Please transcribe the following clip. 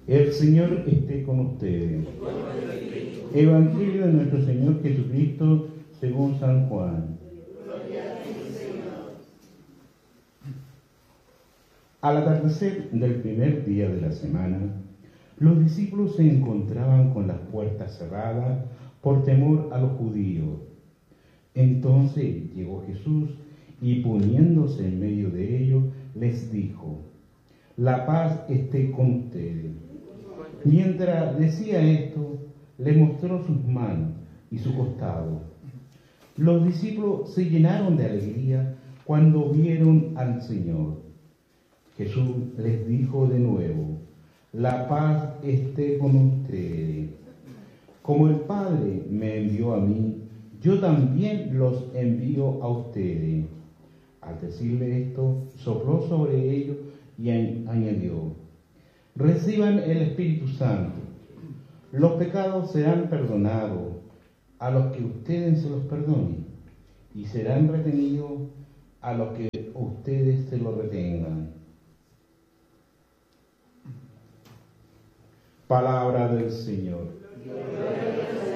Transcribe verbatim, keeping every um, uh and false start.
El Señor esté con ustedes. Evangelio de nuestro Señor Jesucristo según San Juan. Al atardecer del primer día de la semana, los discípulos se encontraban con las puertas cerradas por temor a los judíos. Entonces llegó Jesús y poniéndose en medio de ellos, les dijo: la paz esté con ustedes. Mientras decía esto, le mostró sus manos y su costado. Los discípulos se llenaron de alegría cuando vieron al Señor. Jesús les dijo de nuevo: la paz esté con ustedes. Como el Padre me envió a mí, yo también los envío a ustedes. Al decirle esto, sopló sobre ellos y añadió: reciban el Espíritu Santo. Los pecados serán perdonados a los que ustedes se los perdonen, y serán retenidos a los que ustedes se los retengan. Palabra del Señor.